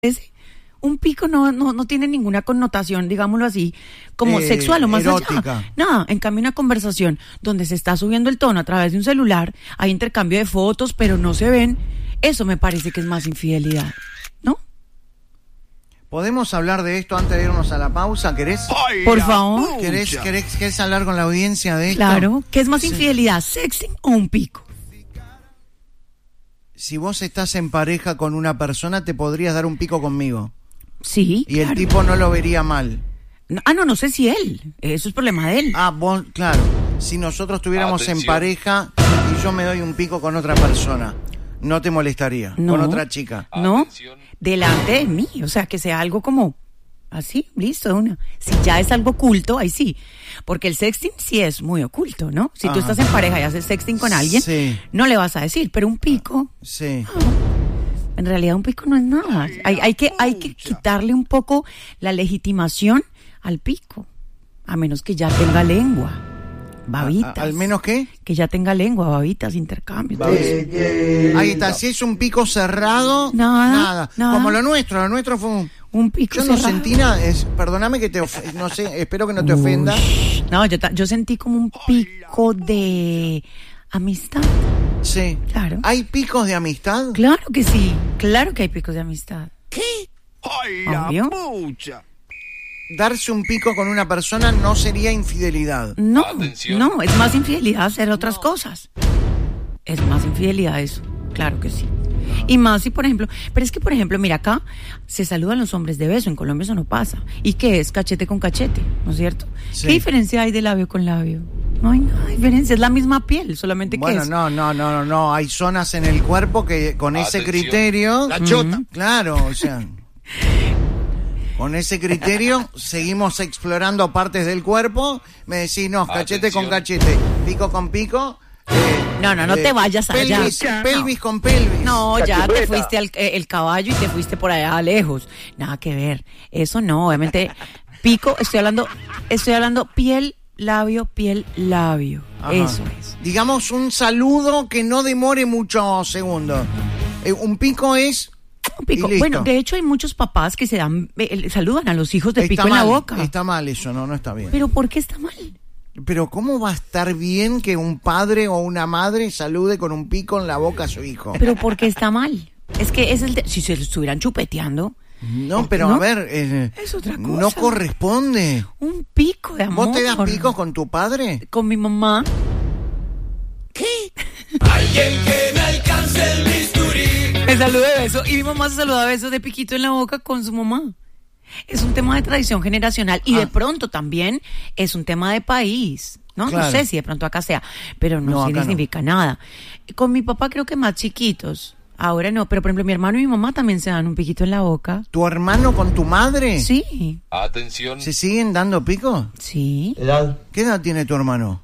Un pico no tiene ninguna connotación, digámoslo así, como sexual o más erótica. allá. Nada, en cambio una conversación donde se está subiendo el tono a través de un celular, hay intercambio de fotos, pero no se ven, eso me parece que es más infidelidad, ¿no? ¿Podemos hablar de esto antes de irnos a la pausa? ¿Querés? Por favor. ¿Querés hablar con la audiencia de esto? Claro, ¿qué es más infidelidad, sexting o un pico? Si vos estás en pareja con una persona, te podrías dar un pico conmigo. Sí, y el tipo no lo vería mal. No sé si él. Eso es problema de él. Vos, claro. Si nosotros estuviéramos en pareja y yo me doy un pico con otra persona, ¿no te molestaría? No. Con otra chica. No, delante de mí. O sea, que sea algo como así, listo, de una. Si ya es algo oculto, ahí sí. Porque el sexting sí es muy oculto, ¿no? Si tú estás en pareja y haces sexting con alguien, no le vas a decir. Pero un pico... Sí. En realidad un pico no es nada. Hay que quitarle un poco la legitimación al pico. A menos que ya tenga lengua. Babitas. ¿Al menos qué? Que ya tenga lengua, babitas, intercambios. Ahí está, si es un pico cerrado, nada. Como lo nuestro fue un pico yo no cerrado. Sentí nada, perdóname que no sé, espero que no te ofenda. No, yo sentí como un pico de amistad. Sí. Claro. ¿Hay picos de amistad? Claro que sí, claro que hay picos de amistad. ¿Qué? ¡Ay, la pucha! Darse un pico con una persona no sería infidelidad. No, no, es más infidelidad hacer otras cosas. Es más infidelidad eso, claro que sí. Y más si, por ejemplo, pero es que, por ejemplo, mira, acá se saludan los hombres de beso, en Colombia eso no pasa. ¿Y qué es? Cachete con cachete, ¿no es cierto? Sí. ¿Qué diferencia hay de labio con labio? No hay nada de diferencia, es la misma piel, solamente que es... No, hay zonas en el cuerpo que con ese criterio... La chota. Claro, o sea... Con ese criterio seguimos explorando partes del cuerpo. Me decís, no, cachete con cachete, pico con pico... No te vayas allá. Pelvis con pelvis. No, ya te fuiste el caballo y te fuiste por allá lejos. Nada que ver. Eso no, obviamente. Pico, estoy hablando piel, labio, piel, labio. Ajá. Eso es. Digamos un saludo que no demore muchos segundos. Un pico es... Un pico. Bueno, de hecho hay muchos papás que saludan a los hijos de pico en la boca. Está mal eso, no está bien. ¿Pero por qué está mal? Pero ¿cómo va a estar bien que un padre o una madre salude con un pico en la boca a su hijo? Pero ¿por qué está mal? Es que es si se lo estuvieran chupeteando. No, pero ¿no? A ver, es otra cosa. No corresponde. Un pico de amor. ¿Vos te das picos con tu padre? Con mi mamá. ¿Qué? Alguien que me alcance el bisturí. Me saluda de beso y mi mamá se saluda de beso de piquito en la boca con su mamá. Es un tema de tradición generacional y de pronto también es un tema de país, ¿no? Claro. No sé si de pronto acá sea, pero no significa nada. Con mi papá creo que más chiquitos, ahora no, pero por ejemplo mi hermano y mi mamá también se dan un piquito en la boca. ¿Tu hermano con tu madre? Sí. Atención. ¿Se siguen dando picos? Sí. ¿Edad? ¿Qué edad tiene tu hermano?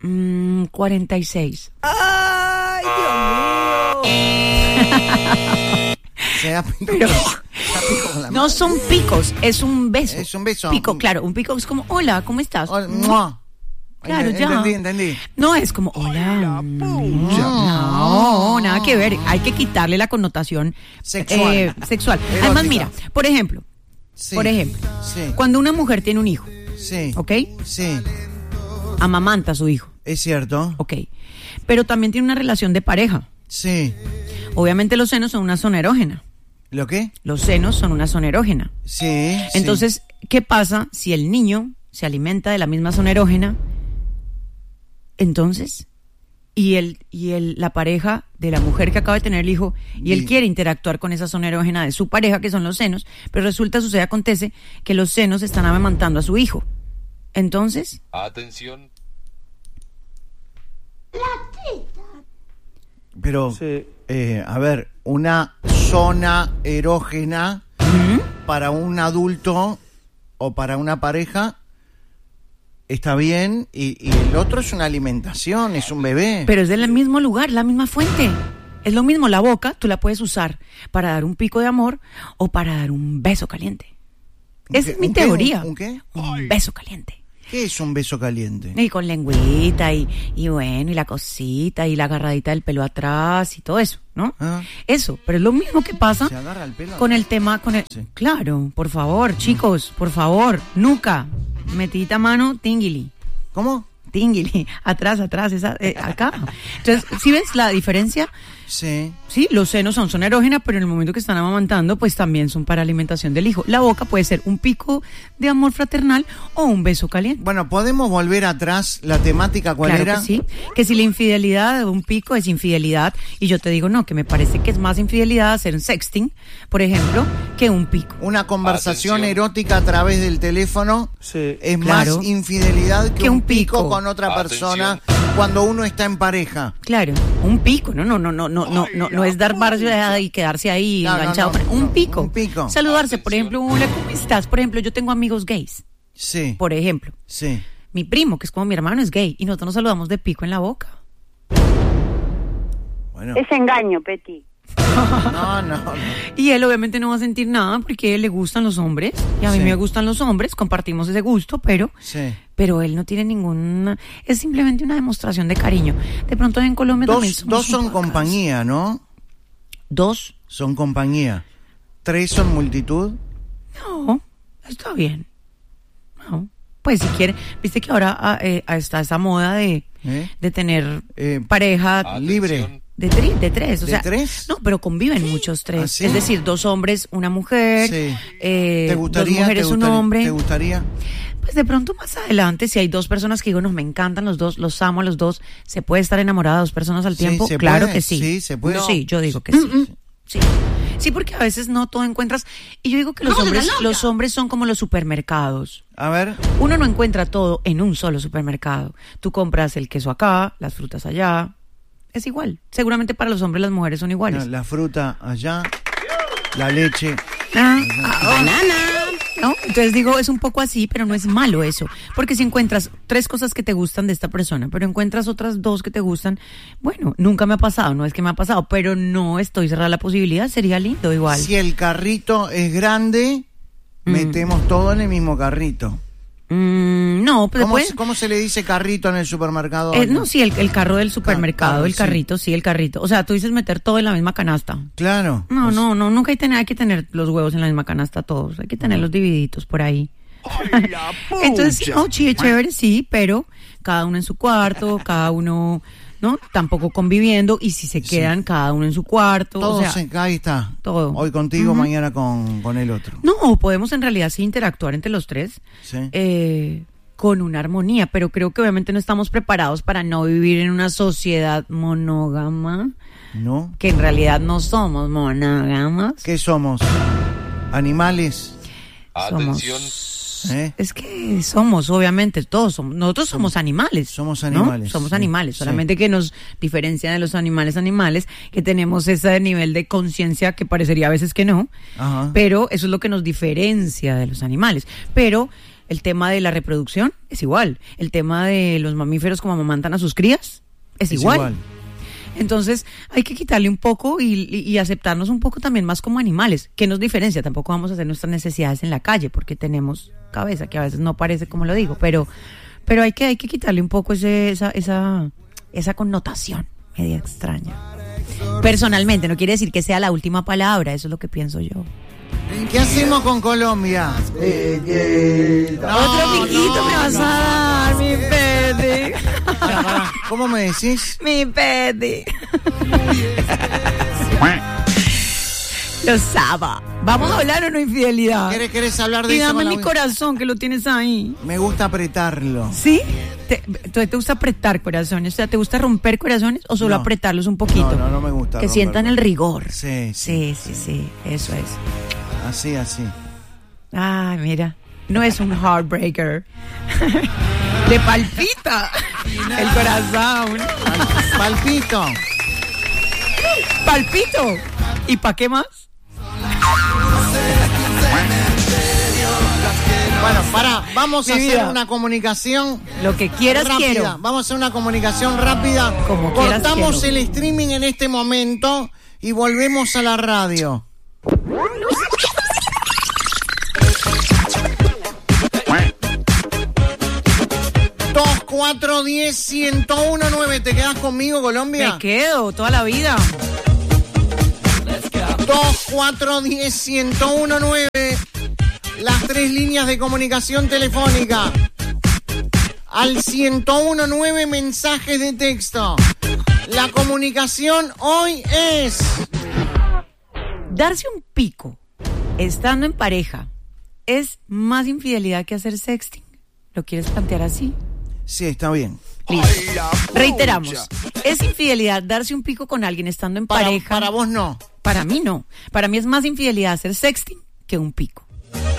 46. ¡Ay, Dios mío! Pero no son picos, es un beso. Es un beso. Pico, claro, un pico es como, hola, ¿cómo estás? Hola. Claro, ya. Entendí. No es como, hola. No, nada que ver. Hay que quitarle la connotación sexual. Además, mira, por ejemplo, cuando una mujer tiene un hijo, ¿ok? Sí. Amamanta a su hijo. Es cierto. Ok. Pero también tiene una relación de pareja. Sí. Obviamente los senos son una zona erógena. ¿Lo qué? Los senos son una zona erógena. Sí. Entonces, ¿qué pasa si el niño se alimenta de la misma zona erógena? Entonces, la pareja de la mujer que acaba de tener el hijo, y él quiere interactuar con esa zona erógena de su pareja, que son los senos, pero acontece que los senos están amamantando a su hijo. Entonces... Atención. Pero, a ver, una zona erógena para un adulto o para una pareja está bien y el otro es una alimentación, es un bebé. Pero es del mismo lugar, la misma fuente. Es lo mismo, la boca tú la puedes usar para dar un pico de amor o para dar un beso caliente. Esa es mi teoría. ¿Un qué? Un beso caliente. ¿Qué es un beso caliente? Y con lengüita y bueno, y la cosita y la agarradita del pelo atrás y todo eso, ¿no? Ah. Eso, pero es lo mismo que pasa ¿Se agarra el pelo? con el tema, Sí. Claro, por favor, chicos, por favor, nuca, metidita mano, tingili, ¿Cómo? atrás, acá. Entonces, ¿sí ves la diferencia? Sí. Sí, los senos son zona erógena, pero en el momento que están amamantando, pues también son para alimentación del hijo. La boca puede ser un pico de amor fraternal o un beso caliente. Bueno, ¿podemos volver atrás? ¿La temática cuál Claro era? que sí, que si la infidelidad de un pico es infidelidad, y yo te digo no, que me parece que es más infidelidad hacer un sexting, por ejemplo, que un pico. Una conversación Atención. erótica a través del teléfono es Claro. más infidelidad que un pico pico. con otra persona Atención. cuando uno está en pareja. Claro, un pico, no es dar barra y quedarse ahí No, enganchado. no, Un pico. un pico. Saludarse, por Atención. ejemplo, hola, ¿cómo estás? Por ejemplo, yo tengo amigos gays, Sí, por ejemplo. sí. Mi primo, que es como mi hermano, es gay, y nosotros nos saludamos de pico en la boca. Bueno, Es engaño, Peti. no. Y él obviamente no va a sentir nada porque a él le gustan los hombres, y a mí Sí. me gustan los hombres, compartimos ese gusto, pero él no tiene ninguna... Es simplemente una demostración de cariño. De pronto en Colombia también somos Dos son un poco compañía, ¿no? ¿Dos? Son compañía. 3 son multitud. No, está bien. No. Pues si quiere, viste que ahora está esa moda de tener pareja Libre. de tres, o ¿De sea, tres? no, pero conviven muchos tres, ¿Ah, sí? es decir, 2 hombres, una mujer, Sí. 2 ¿Te gustaría? mujeres, un hombre. ¿Te gustaría? Pues de pronto más adelante, si hay 2 personas que digo, no, me encantan los 2, los amo a los 2, ¿se puede estar enamorada de 2 personas al Sí, tiempo? se Claro puede, que sí. sí, se puede. Sí, yo digo que sí. Sí. Sí, porque a veces no todo encuentras, y yo digo que los hombres son como los supermercados. A ver, Uno no encuentra todo en un solo supermercado. Tú compras el queso acá, las frutas allá. Es igual. Seguramente para los hombres las mujeres son iguales. la fruta allá, la leche. Banana. ¿No? Entonces digo, es un poco así, pero no es malo eso. Porque si encuentras 3 cosas que te gustan de esta persona, pero encuentras otras 2 que te gustan, bueno, nunca me ha pasado, no es que me ha pasado, pero no estoy cerrada a la posibilidad, sería lindo igual. Si el carrito es grande, metemos todo en el mismo carrito. No, pero ¿Cómo se le dice carrito en el supermercado? no, sí, el carro del supermercado, Carro, el carrito, sí, el carrito. O sea, tú dices meter todo en la misma canasta. Claro. No, nunca hay que tener los huevos en la misma canasta todos, hay que tenerlos divididitos por ahí. Entonces, no, chévere, sí, pero cada uno en su cuarto, cada uno, ¿no? Tampoco conviviendo, y si se quedan cada uno en su cuarto, Todos o sea, ahí está. todo. Hoy contigo, mañana con el otro. no, podemos en realidad sí interactuar entre los 3. Sí. Con una armonía, pero creo que obviamente no estamos preparados para no vivir en una sociedad monógama, ¿No? que en realidad no somos monógamas. ¿Qué somos? ¿Animales? Atención. Es que somos, obviamente, nosotros somos animales. Somos ¿no? animales, Somos sí, animales, sí. solamente que nos diferencian de los animales, que tenemos ese nivel de conciencia que parecería a veces que no, Ajá. pero eso es lo que nos diferencia de los animales. Pero el tema de la reproducción es igual, el tema de los mamíferos como amamantan a sus crías es igual. Entonces hay que quitarle un poco y aceptarnos un poco también más como animales. ¿Qué nos diferencia? Tampoco vamos a hacer nuestras necesidades en la calle porque tenemos cabeza, que a veces no parece como lo digo, pero hay que quitarle un poco esa connotación media extraña. Personalmente, no quiere decir que sea la última palabra, eso es lo que pienso yo. ¿Qué hacemos con Colombia? Otro piquito me vas a dar, mi pede. Pará. ¿Cómo me decís? Mi pede. Lo saba. ¿Vamos a hablar o no infidelidad? ¿Querés hablar de Y eso? dame con la mi corazón, que lo tienes ahí. Me gusta apretarlo. ¿Sí? ¿Te gusta apretar corazones? O sea, ¿te gusta romper corazones o solo No. apretarlos un poquito? No me gusta. Que romperlo. sientan el rigor. Sí. Sí, eso es. Así. Ay, mira, no es un heartbreaker. Le palpita el corazón. Palpito. Palpito. ¿Y para qué más? Bueno, vamos a Mi hacer vida. una comunicación Lo que quieras rápida. quiero. Vamos a hacer una comunicación rápida. Como quieras Cortamos quiero. el streaming en este momento y volvemos a la radio. 241-10-1019. ¿Te quedas conmigo, Colombia? Me quedo toda la vida. 241-10-1019. Las 3 líneas de comunicación telefónica. Al 1019 mensajes de texto. La comunicación hoy es... Darse un pico estando en pareja es más infidelidad que hacer sexting. ¿Lo quieres plantear así? Sí, está bien. Listo. Reiteramos. ¿Es infidelidad darse un pico con alguien estando en pareja? Para vos no. Para mí no. Para mí es más infidelidad hacer sexting que un pico.